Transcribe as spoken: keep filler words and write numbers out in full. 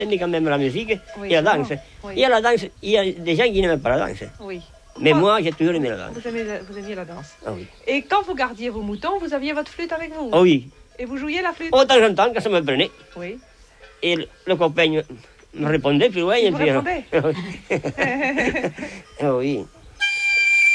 J'aime quand même la musique Oui, et la danse. oui. Il y a la danse, il y a des gens qui n'aiment pas la danse. Oui. Mais Ah, moi, j'ai toujours aimé la danse. Vous aimiez, la, vous aimiez la danse. Ah oui. Et quand vous gardiez vos moutons, vous aviez votre flûte avec vous? Oh oui. Et vous jouiez la flûte? Oh, de temps en temps, quand ça me prenait. Oui. Et le, le copain me répondait plus loin. Il et vous puis, répondait? Ah oui.